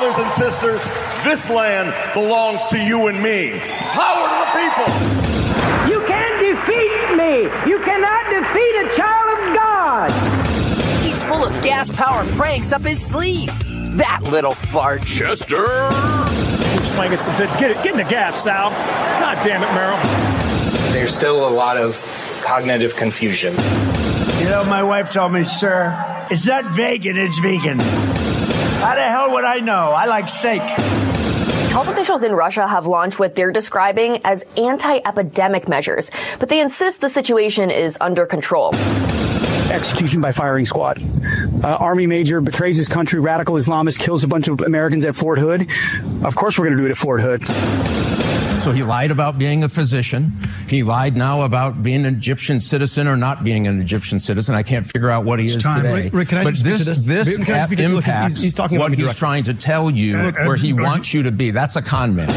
brothers and sisters, this land belongs to you and me. Power to the people. You can't defeat me. You cannot defeat a child of God. He's full of gas-powered pranks up his sleeve. That little fart. Chester! Swing it some get in the gap, Sal. God damn it, Merrill. There's still a lot of cognitive confusion. You know, my wife told me, sir, it's not vegan, it's vegan. How the hell would I know? I like steak. Health officials in Russia have launched what they're describing as anti-epidemic measures, but they insist the situation is under control. Execution by firing squad. Army major betrays his country, radical Islamist kills a bunch of Americans at Fort Hood. Of course we're going to do it at Fort Hood. So he lied about being a physician. He lied now about being an Egyptian citizen or not being an Egyptian citizen. I can't figure out what he is today. Rick, can I but speak to this? This impacts he's talking what about he's trying to tell you, where he wants you to be. That's a con man.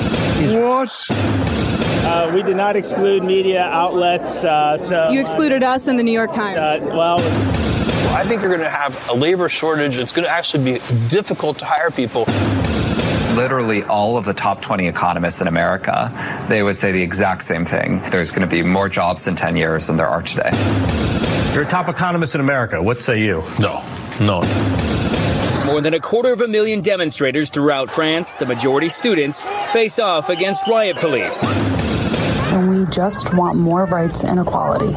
What? We did not exclude media outlets. So you excluded us in the New York Times. Well, I think you're going to have a labor shortage. It's going to actually be difficult to hire people. Literally all of the top 20 economists in America, they would say the exact same thing. There's going to be more jobs in 10 years than there are today. You're a top economist in America. What say you? No. More than 250,000 demonstrators throughout France, the majority students, face off against riot police. And we just want more rights and equality.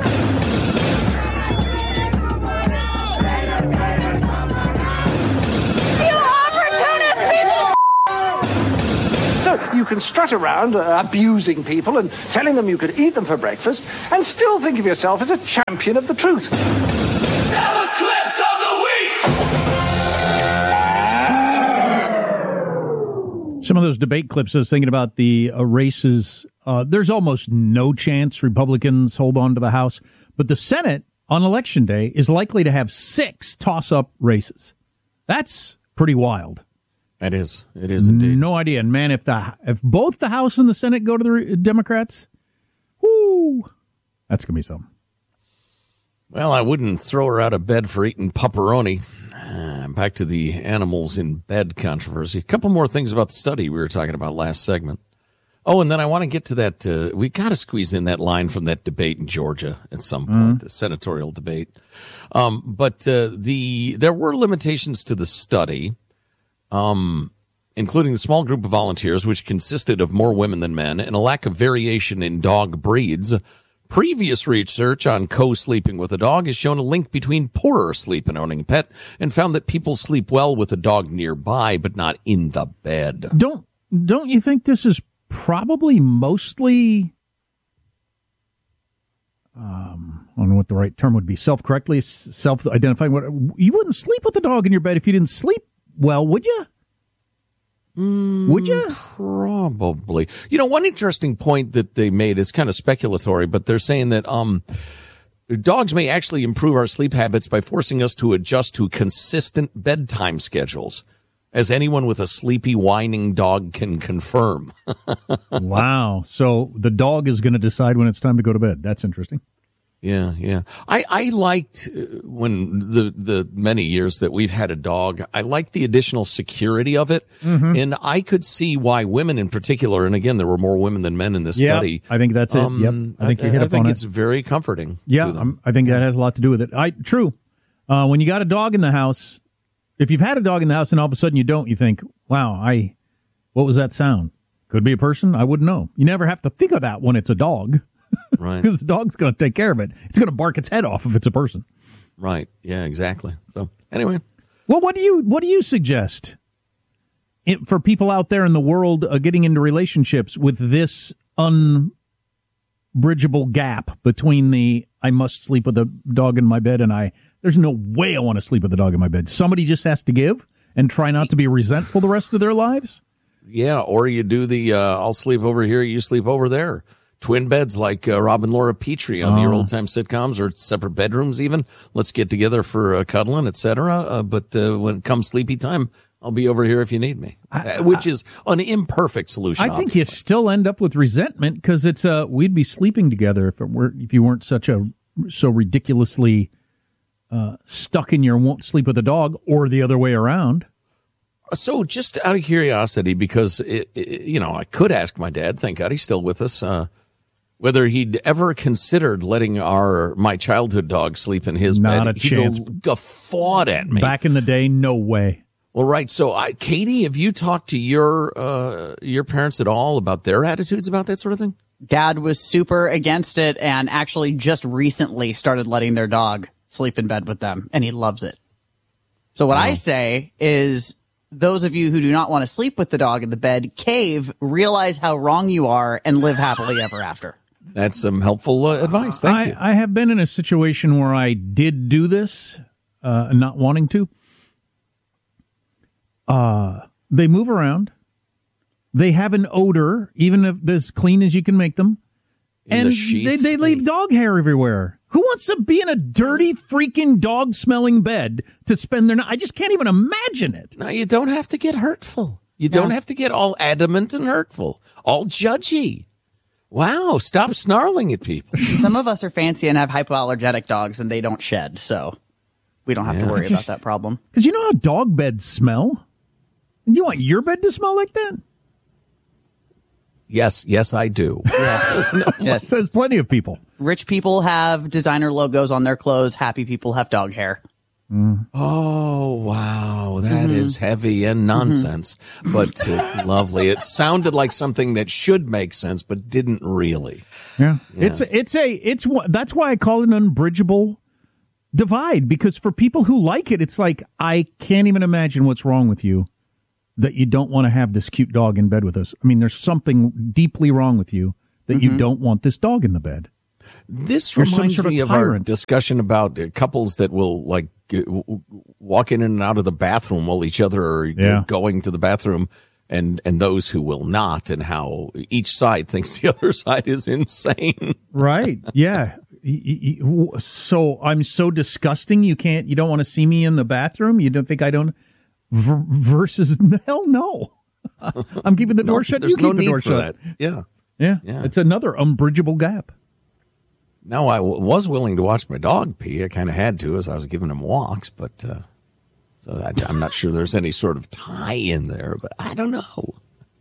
You can strut around abusing people and telling them you could eat them for breakfast and still think of yourself as a champion of the truth. That was Clips of the Week! Some of those debate clips I was thinking about the races. There's almost no chance Republicans hold on to the House, but the Senate on Election Day is likely to have 6 toss-up races. That's pretty wild. It is indeed. No idea. And man, if both the House and the Senate go to the Democrats, whoo, that's going to be something. Well, I wouldn't throw her out of bed for eating pepperoni. Back to the animals in bed controversy. A couple more things about the study we were talking about last segment. Oh, and then I want to get to that. We got to squeeze in that line from that debate in Georgia at some point, the senatorial debate. But there were limitations to the study. Including the small group of volunteers, which consisted of more women than men, and a lack of variation in dog breeds. Previous research on co-sleeping with a dog has shown a link between poorer sleep and owning a pet, and found that people sleep well with a dog nearby, but not in the bed. Don't you think this is probably mostly, I don't know what the right term would be, self-identifying? You wouldn't sleep with a dog in your bed if you didn't sleep well, would you? Would you? Probably. You know, one interesting point that they made is kind of speculatory, but they're saying that dogs may actually improve our sleep habits by forcing us to adjust to consistent bedtime schedules, as anyone with a sleepy, whining dog can confirm. Wow. So the dog is going to decide when it's time to go to bed. That's interesting. Yeah. I liked when the many years that we've had a dog, I liked the additional security of it. Mm-hmm. And I could see why women in particular, and again, there were more women than men in this study. I think that's it. Yep. I think you hit upon it. It's very comforting. Yeah, I think that has a lot to do with it. True. When you got a dog in the house, if you've had a dog in the house and all of a sudden you don't, you think, wow, what was that sound? Could be a person. I wouldn't know. You never have to think of that when it's a dog. Right. Because the dog's going to take care of it. It's going to bark its head off if it's a person. Right. Yeah, exactly. So anyway. Well, what do you suggest for people out there in the world getting into relationships with this unbridgeable gap between the I must sleep with a dog in my bed and there's no way I want to sleep with a dog in my bed. Somebody just has to give and try not to be resentful the rest of their lives? Yeah, or you do the I'll sleep over here, you sleep over there. Twin beds like Rob and Laura Petrie on the old-time sitcoms, or separate bedrooms even. Let's get together for cuddling, etc. But when it comes sleepy time, I'll be over here if you need me, which is an imperfect solution. I think you still end up with resentment because it's we'd be sleeping together if you weren't so ridiculously stuck in your won't sleep with a dog, or the other way around. So just out of curiosity, because, I could ask my dad, thank God he's still with us, whether he'd ever considered letting my childhood dog sleep in his bed. Not a chance. He guffawed at me. Back in the day, no way. Well, right. So, Katie, have you talked to your parents at all about their attitudes about that sort of thing? Dad was super against it and actually just recently started letting their dog sleep in bed with them, and he loves it. So what I say is, those of you who do not want to sleep with the dog in the bed, cave, realize how wrong you are, and live happily ever after. That's some helpful advice. Thank you. I have been in a situation where I did do this, not wanting to. They move around. They have an odor, even if as clean as you can make them. And they leave dog hair everywhere. Who wants to be in a dirty, freaking dog-smelling bed to spend their night? I just can't even imagine it. No, you don't have to get hurtful. You don't have to get all adamant and hurtful, all judgy. Wow, stop snarling at people. Some of us are fancy and have hypoallergenic dogs, and they don't shed, so we don't have to worry about that problem. Because you know how dog beds smell? And you want your bed to smell like that? Yes, I do. Yes. Says plenty of people. Rich people have designer logos on their clothes. Happy people have dog hair. Oh, wow. That is heavy and nonsense, but lovely. It sounded like something that should make sense, but didn't really. Yeah. Yes. That's why I call it an unbridgeable divide, because for people who like it, it's like, I can't even imagine what's wrong with you that you don't want to have this cute dog in bed with us. I mean, there's something deeply wrong with you that you don't want this dog in the bed. This You're some reminds sort of me of our tyrant. discussion about couples that will walk in and out of the bathroom while each other are going to the bathroom, and those who will not, and how each side thinks the other side is insane. Right. Yeah. So I'm so disgusting. You don't want to see me in the bathroom. You don't think I don't versus hell no. I'm keeping the door shut. There's You keep no the need door for shut. that. Yeah. It's another unbridgeable gap. Now, I was willing to watch my dog pee. I kind of had to as I was giving him walks, but I'm not sure there's any sort of tie in there, but I don't know.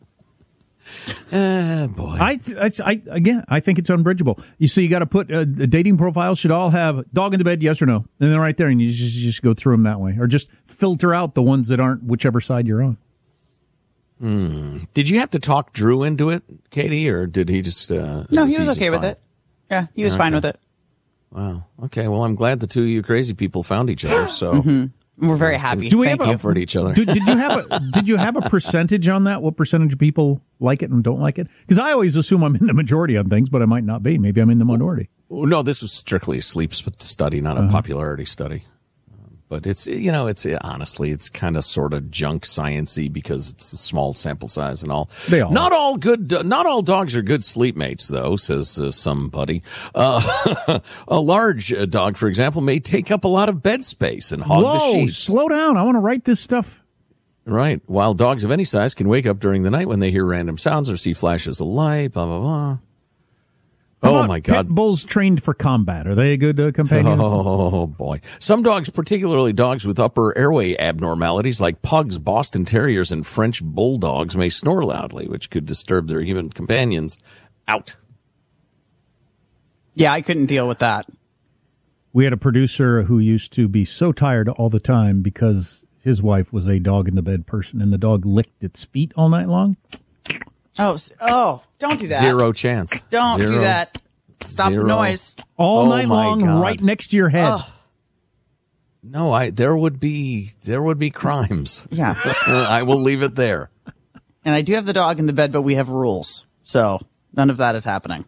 Boy. I think it's unbridgeable. You see, you got to put the dating profiles should all have dog in the bed, yes or no, and then right there, and you just go through them that way, or just filter out the ones that aren't whichever side you're on. Did you have to talk Drew into it, Katie, or did he just? No, he was okay with it. Yeah, he was fine with it. Wow. Okay. Well, I'm glad the two of you crazy people found each other. So we're very happy. Do we have comfort each other? Did you have a percentage on that? What percentage of people like it and don't like it? Because I always assume I'm in the majority on things, but I might not be. Maybe I'm in the minority. No, this was strictly a sleep study, not a popularity study. But it's honestly, it's kind of sort of junk science-y because it's a small sample size and all. Not all dogs are good sleep mates, though, says somebody. A large dog, for example, may take up a lot of bed space and hog the sheets. Slow down. I want to write this stuff. Right. While dogs of any size can wake up during the night when they hear random sounds or see flashes of light, blah, blah, blah. Oh, my God. Pit bulls trained for combat. Are they a good companion? Oh, boy. Some dogs, particularly dogs with upper airway abnormalities like pugs, Boston Terriers, and French bulldogs, may snore loudly, which could disturb their human companions. Out. Yeah, I couldn't deal with that. We had a producer who used to be so tired all the time because his wife was a dog-in-the-bed person, and the dog licked its feet all night long. Oh, don't do that. Zero chance. Don't do that. Stop the noise. All night long, God. right next to your head. Oh. No, there would be crimes. Yeah. I will leave it there. And I do have the dog in the bed, but we have rules. So none of that is happening.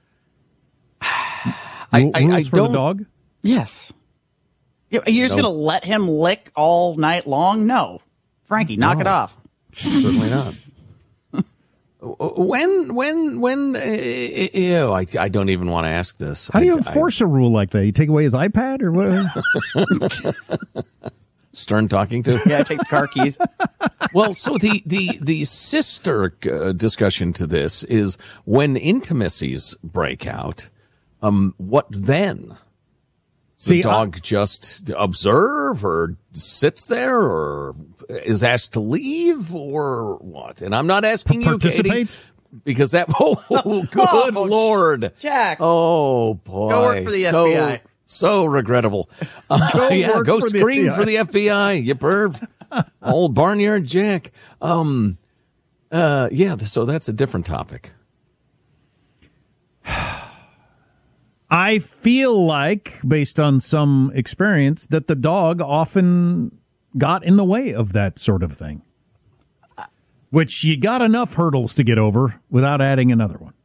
Rules for the dog? Yes. You're just going to let him lick all night long? No. Frankie, knock it off. Certainly not. I don't even want to ask this. How do you enforce a rule like that? You take away his iPad or what? Stern talking to? Yeah, take the car keys. Well, so the sister discussion to this is when intimacies break out, what then? The dog just observe or sits there, or is asked to leave or what? And I'm not asking you, Katie, because that, good Lord. Jack. Oh, boy. Go work for the FBI. So regrettable. Go scream for the FBI, you perv. Old Barnyard Jack. So that's a different topic. I feel like, based on some experience, that the dog often got in the way of that sort of thing. Which you got enough hurdles to get over without adding another one.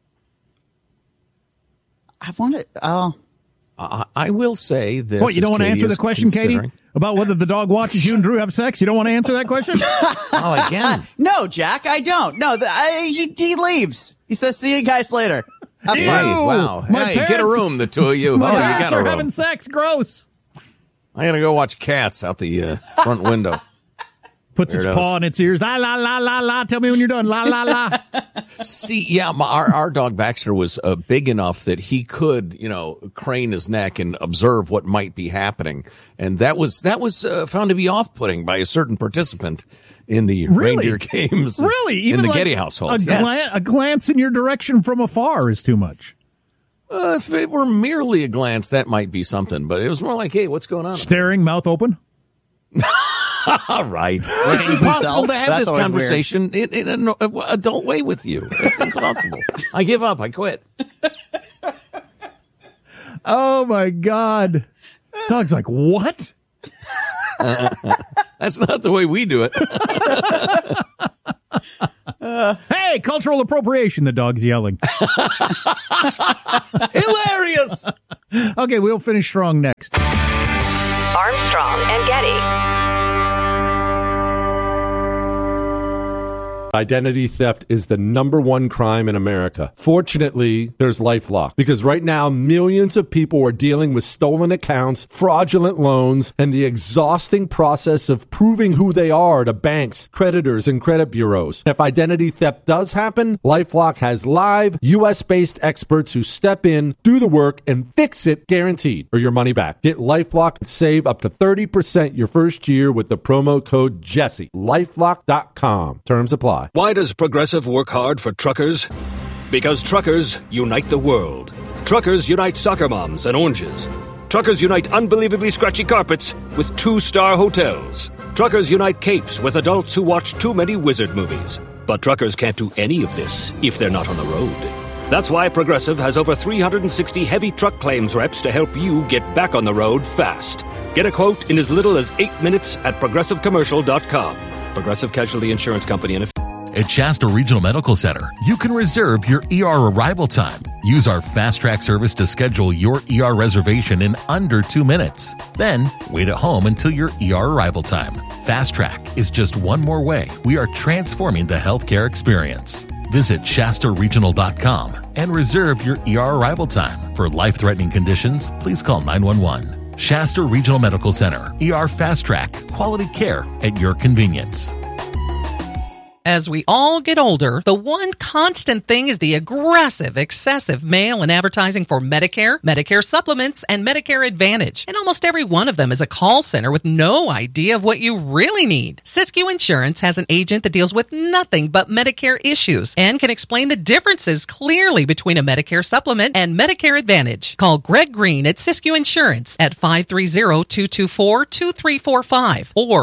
I will say this. What, you don't want to answer the question, Katie? About whether the dog watches you and Drew have sex? You don't want to answer that question? Oh, again. No, Jack, I don't. No, he leaves. He says, see you guys later. Hey, wow. Hey, get a room, the two of you. My you parents got a are room. having sex. Gross. I got to go watch Cats out the front window. Puts its paw in its ears. La, la, la, la, la. Tell me when you're done. La, la, la. See, yeah, our dog Baxter was big enough that he could, crane his neck and observe what might be happening. And that was found to be off-putting by a certain participant in the reindeer games. Really? Even in the like Getty household. A glance in your direction from afar is too much. If it were merely a glance, that might be something. But it was more like, hey, what's going on? Staring, mouth open? All right. It's impossible to have this conversation in an adult way with you. It's impossible. I give up. I quit. Oh, my God. Dog's like, what? That's not the way we do it. Hey, cultural appropriation, the dog's yelling. Hilarious. Okay, we'll finish strong next. Armstrong and Getty. Identity theft is the #1 crime in America. Fortunately, there's LifeLock, because right now millions of people are dealing with stolen accounts, fraudulent loans, and the exhausting process of proving who they are to banks, creditors, and credit bureaus. If identity theft does happen, LifeLock has live, U.S.-based experts who step in, do the work, and fix it, guaranteed, or your money back. Get LifeLock and save up to 30% your first year with the promo code Jesse. LifeLock.com. Terms apply. Why does Progressive work hard for truckers? Because truckers unite the world. Truckers unite soccer moms and oranges. Truckers unite unbelievably scratchy carpets with 2-star hotels. Truckers unite capes with adults who watch too many wizard movies. But truckers can't do any of this if they're not on the road. That's why Progressive has over 360 heavy truck claims reps to help you get back on the road fast. Get a quote in as little as 8 minutes at ProgressiveCommercial.com. Progressive Casualty Insurance Company and At Shasta Regional Medical Center, you can reserve your ER arrival time. Use our Fast Track service to schedule your ER reservation in under 2 minutes. Then, wait at home until your ER arrival time. Fast Track is just one more way we are transforming the healthcare experience. Visit ShastaRegional.com and reserve your ER arrival time. For life-threatening conditions, please call 911. Shasta Regional Medical Center, ER Fast Track, quality care at your convenience. As we all get older, the one constant thing is the aggressive, excessive mail and advertising for Medicare, Medicare supplements, and Medicare Advantage. And almost every one of them is a call center with no idea of what you really need. Siskiyou Insurance has an agent that deals with nothing but Medicare issues and can explain the differences clearly between a Medicare supplement and Medicare Advantage. Call Greg Green at Siskiyou Insurance at 530-224-2345 or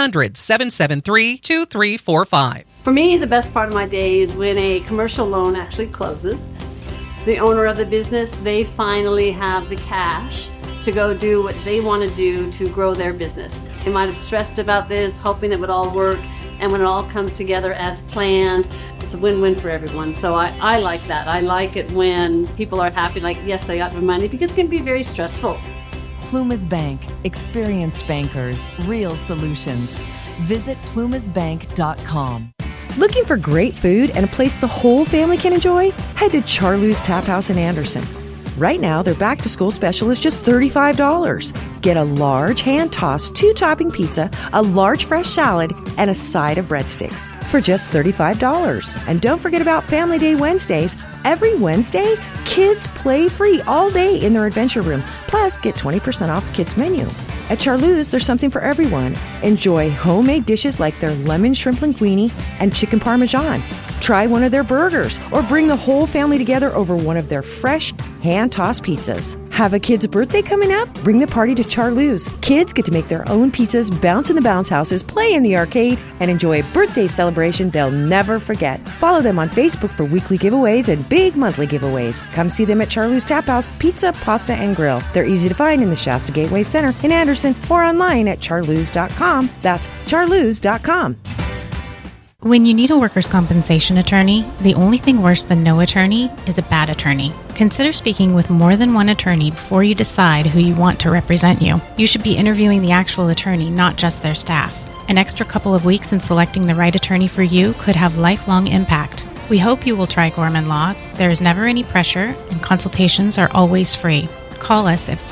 1-800-773-2345. For me, the best part of my day is when a commercial loan actually closes. The owner of the business, they finally have the cash to go do what they want to do to grow their business. They might have stressed about this, hoping it would all work, and when it all comes together as planned, it's a win-win for everyone. So I like that. I like it when people are happy, like, yes, I got my money, because it can be very stressful. Plumas Bank. Experienced bankers. Real solutions. Visit plumasbank.com. Looking for great food and a place the whole family can enjoy? Head to Charlou's Tap House in Anderson. Right now, their back-to-school special is just $35. Get a large hand-tossed 2-topping pizza, a large fresh salad, and a side of breadsticks for just $35. And don't forget about Family Day Wednesdays. Every Wednesday, kids play free all day in their adventure room. Plus, get 20% off the kids' menu. At Charleuse, there's something for everyone. Enjoy homemade dishes like their lemon shrimp linguine and chicken parmesan. Try one of their burgers or bring the whole family together over one of their fresh hand-tossed pizzas. Have a kid's birthday coming up? Bring the party to Charleuse. Kids get to make their own pizzas, bounce in the bounce houses, play in the arcade, and enjoy a birthday celebration they'll never forget. Follow them on Facebook for weekly giveaways and big monthly giveaways. Come see them at Charleuse Tap House Pizza, Pasta, and Grill. They're easy to find in the Shasta Gateway Center in Anderson or online at charleuse.com. That's charleuse.com. When you need a workers' compensation attorney, the only thing worse than no attorney is a bad attorney. Consider speaking with more than one attorney before you decide who you want to represent you. You should be interviewing the actual attorney, not just their staff. An extra couple of weeks in selecting the right attorney for you could have lifelong impact. We hope you will try Gorman Law. There is never any pressure, and consultations are always free. Call us at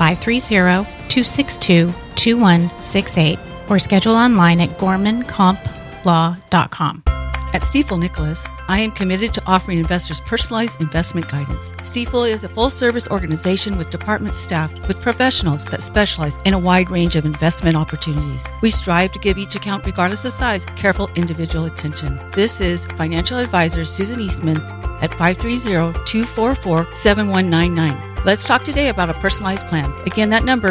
530-262-2168 or schedule online at gormankomplaw.com. At Stifel Nicholas, I am committed to offering investors personalized investment guidance. Stifel is a full-service organization with departments staffed with professionals that specialize in a wide range of investment opportunities. We strive to give each account, regardless of size, careful individual attention. This is financial advisor Susan Eastman at 530-244-7199. Let's talk today about a personalized plan. Again, that number,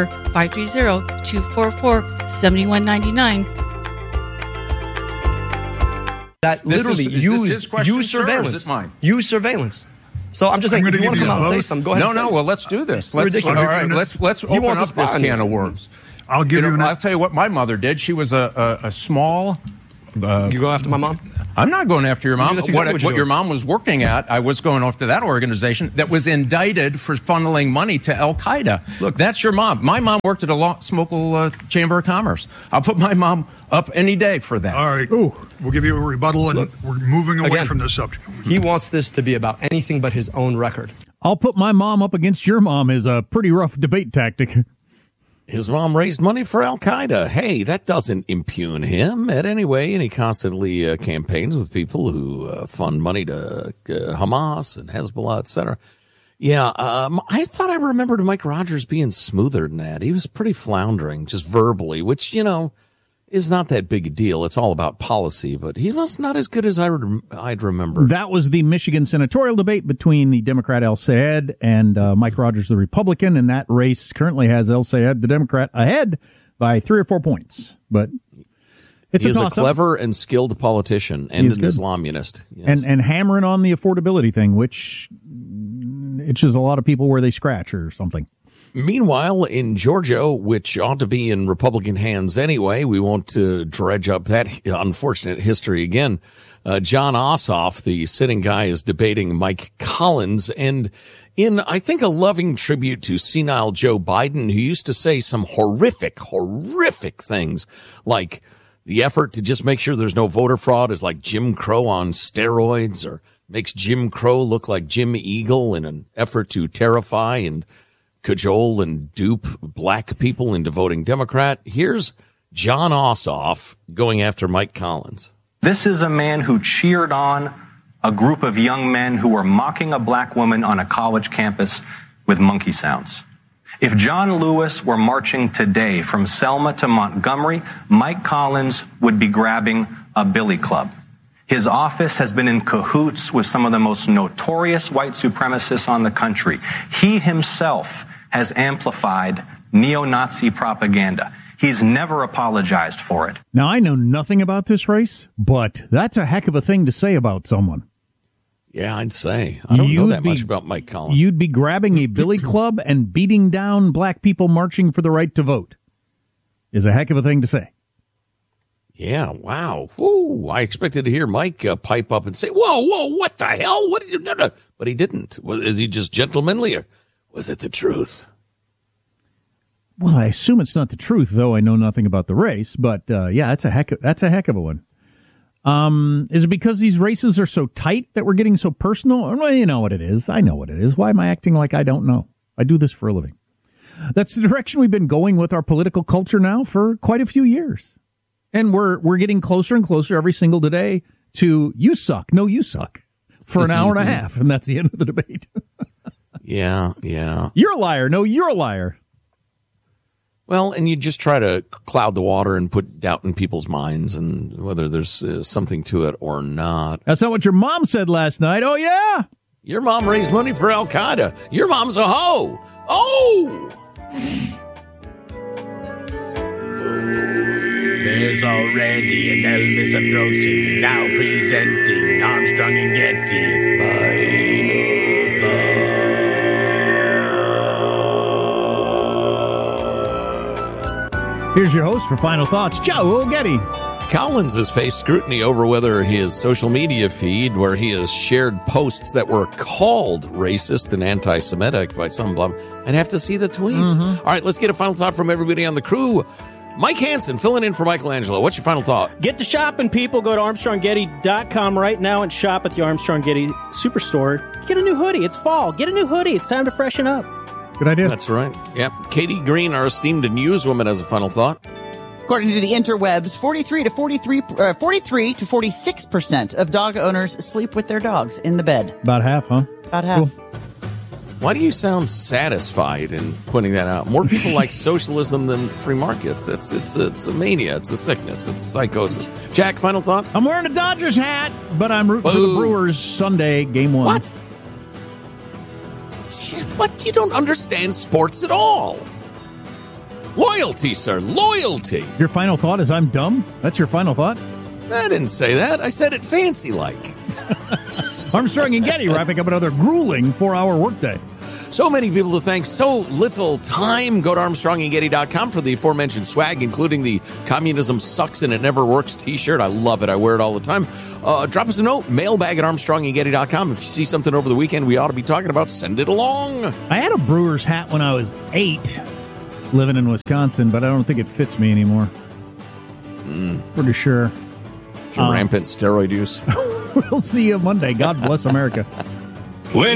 530-244-7199. That literally use surveillance. Use surveillance. So I'm just saying, if you want to come out and say something, go ahead. No, well, let's do this. Let's open up this can of worms. I'll give you. I'll tell you what my mother did. She was a small. You go after my mom? I'm not going after your mom. That's exactly what your mom was working at, I was going after that organization that was indicted for funneling money to Al Qaeda. Look, that's your mom. My mom worked at a Smokel Chamber of Commerce. I'll put my mom up any day for that. All right. Ooh. We'll give you a rebuttal, and we're moving away from this subject. He wants this to be about anything but his own record. I'll put my mom up against your mom is a pretty rough debate tactic. His mom raised money for Al-Qaeda. Hey, that doesn't impugn him in any way, and he constantly campaigns with people who fund money to Hamas and Hezbollah, etc. Yeah, I thought I remembered Mike Rogers being smoother than that. He was pretty floundering, just verbally, which, you know, is not that big a deal. It's all about policy, but he was not as good as I'd remember. That was the Michigan senatorial debate between the Democrat El Sayed and Mike Rogers, the Republican, and that race currently has El Sayed, the Democrat, ahead by 3 or 4 points. But he's a clever and skilled politician and an Islamist. Yes. And hammering on the affordability thing, which itches a lot of people where they scratch or something. Meanwhile, in Georgia, which ought to be in Republican hands anyway, we won't dredge up that unfortunate history again. John Ossoff, the sitting guy, is debating Mike Collins, and in, I think, a loving tribute to senile Joe Biden, who used to say some horrific things, like the effort to just make sure there's no voter fraud is like Jim Crow on steroids, or makes Jim Crow look like Jim Eagle in an effort to terrify and cajole and dupe black people into voting Democrat. Here's John Ossoff going after Mike Collins. This is a man who cheered on a group of young men who were mocking a black woman on a college campus with monkey sounds. If John Lewis were marching today from Selma to Montgomery, Mike Collins would be grabbing a billy club. His office has been in cahoots with some of the most notorious white supremacists on the country. He himself has amplified neo-Nazi propaganda. He's never apologized for it. Now, I know nothing about this race, but that's a heck of a thing to say about someone. Yeah, I'd say. I don't know that much about Mike Collins. You'd be grabbing a billy club and beating down black people marching for the right to vote. Is a heck of a thing to say. Yeah, wow. Whoa, I expected to hear Mike pipe up and say, whoa, what the hell? What did you do? But he didn't. Is he just gentlemanly, or was it the truth? Well, I assume it's not the truth, though I know nothing about the race. But yeah, that's a heck of a one. Is it because these races are so tight that we're getting so personal? Well, you know what it is. I know what it is. Why am I acting like I don't know? I do this for a living. That's the direction we've been going with our political culture now for quite a few years. And we're getting closer and closer every single day to you suck. No, you suck for an hour and a half. And that's the end of the debate. Yeah. You're a liar. No, you're a liar. Well, and you just try to cloud the water and put doubt in people's minds and whether there's something to it or not. That's not what your mom said last night. Oh, yeah? Your mom raised money for Al-Qaeda. Your mom's a hoe. Oh! There's already an Elvis of throat singing, now presenting Armstrong and Getty. Final Thought. Here's your host for Final Thoughts, Joe Getty. Collins has faced scrutiny over whether his social media feed, where he has shared posts that were called racist and anti-Semitic by some, I'd have to see the tweets. Mm-hmm. All right, let's get a final thought from everybody on the crew. Mike Hansen, filling in for Michelangelo. What's your final thought? Get to shopping, people. Go to ArmstrongGetty.com right now and shop at the Armstrong Getty Superstore. Get a new hoodie. It's fall. Get a new hoodie. It's time to freshen up. Good idea. That's right. Yep. Katie Green, our esteemed newswoman, has a final thought. According to the interwebs, 43 to 46% of dog owners sleep with their dogs in the bed. About half, huh? About half. Cool. Why do you sound satisfied in pointing that out? More people like socialism than free markets. It's a mania. It's a sickness. It's psychosis. Jack, final thought? I'm wearing a Dodgers hat, but I'm rooting for the Brewers Sunday, Game 1. What? What? You don't understand sports at all. Loyalty, sir. Loyalty. Your final thought is I'm dumb? That's your final thought? I didn't say that. I said it fancy-like. Armstrong and Getty wrapping up another grueling 4-hour workday. So many people to thank, so little time. Go to ArmstrongandGetty.com for the aforementioned swag, including the Communism Sucks and It Never Works t-shirt. I love it. I wear it all the time. Drop us a note, mailbag at ArmstrongandGetty.com. If you see something over the weekend we ought to be talking about, send it along. I had a Brewers hat when I was 8, living in Wisconsin, but I don't think it fits me anymore. Pretty sure. Rampant steroid use. We'll see you Monday. God bless America.